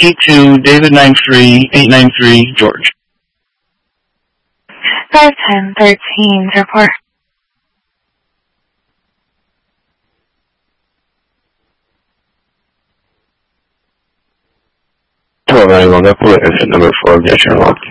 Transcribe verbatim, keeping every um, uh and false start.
Yankee two, David nine three, eight nine three, George. five ten thirteen, report. twelve ninety-one, go pull exit number four, get your lock.